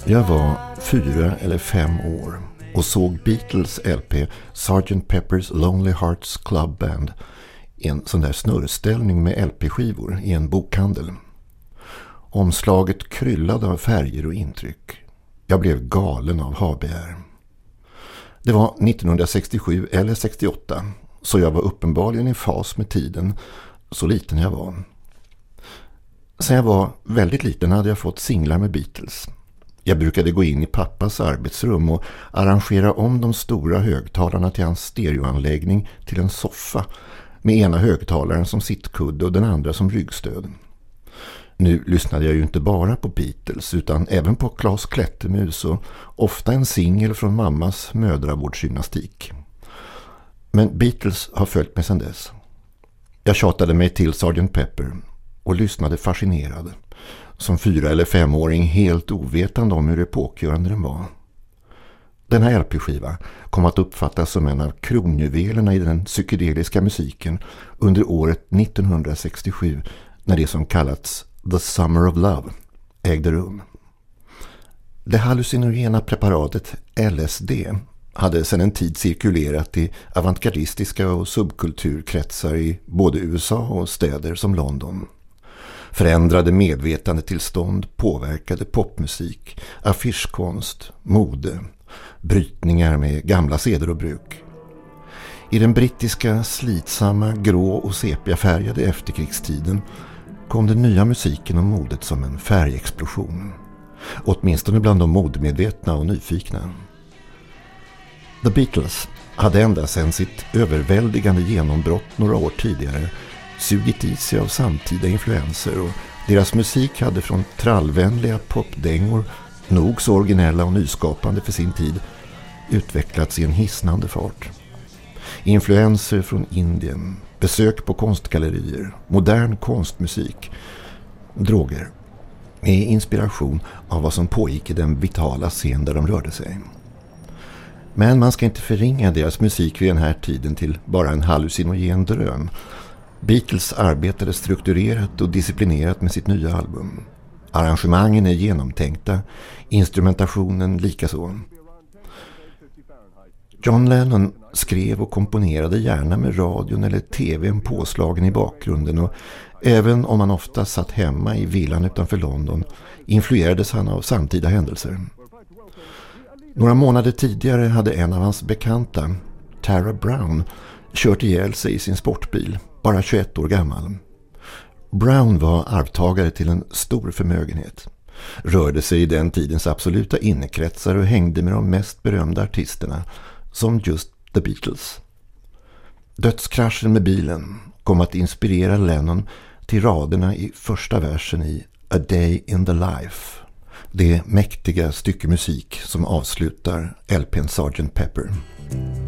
Jag var 4 eller 5 år och såg Beatles LP Sgt. Pepper's Lonely Hearts Club Band i en sån där snurrställning med LP-skivor i en bokhandel. Omslaget kryllade av färger och intryck. Jag blev galen av habegär. Det var 1967 eller 68, så jag var uppenbarligen i fas med tiden, så liten jag var. Sen jag var väldigt liten hade jag fått singlar med Beatles. Jag brukade gå in i pappas arbetsrum och arrangera om de stora högtalarna till hans stereoanläggning till en soffa med ena högtalaren som sittkudde och den andra som ryggstöd. Nu lyssnade jag ju inte bara på Beatles utan även på Claes Klättermus och ofta en singel från mammas mödravårdsgymnastik. Men Beatles har följt mig sedan dess. Jag tjatade mig till Sgt. Pepper och lyssnade fascinerad. Som 4- eller 5-åring helt ovetande om hur epokgörande den var. Den här LP-skiva kom att uppfattas som en av kronjuvelerna i den psykedeliska musiken under året 1967 när det som kallats The Summer of Love ägde rum. Det hallucinogena preparatet LSD hade sedan en tid cirkulerat i avantgardistiska och subkulturkretsar i både USA och städer som London. Förändrade medvetandetillstånd påverkade popmusik, affischkonst, mode, brytningar med gamla seder och bruk. I den brittiska slitsamma, grå och sepiafärgade efterkrigstiden kom den nya musiken och modet som en färgexplosion. Åtminstone bland de modemedvetna och nyfikna. The Beatles hade ända sedan sitt överväldigande genombrott några år tidigare sugit i sig av samtida influenser och deras musik hade från trallvänliga popdängor, nog så originella och nyskapande för sin tid, utvecklats i en hisnande fart. Influenser från Indien, besök på konstgallerier, modern konstmusik, droger, med inspiration av vad som pågick i den vitala scen där de rörde sig. Men man ska inte förringa deras musik vid den här tiden till bara en hallucinogen dröm. Beatles arbetade strukturerat och disciplinerat med sitt nya album. Arrangemangen är genomtänkta, instrumentationen likaså. John Lennon skrev och komponerade gärna med radion eller tvn påslagen i bakgrunden och även om han ofta satt hemma i villan utanför London influerades han av samtida händelser. Några månader tidigare hade en av hans bekanta, Tara Brown, kört ihjäl sig i sin sportbil, bara 21 år gammal. Brown var arvtagare till en stor förmögenhet, rörde sig i den tidens absoluta innekretsar och hängde med de mest berömda artisterna, som just The Beatles. Dödskraschen med bilen kom att inspirera Lennon till raderna i första versen i A Day in the Life, det mäktiga stycke musik som avslutar LP:n Sgt. Pepper.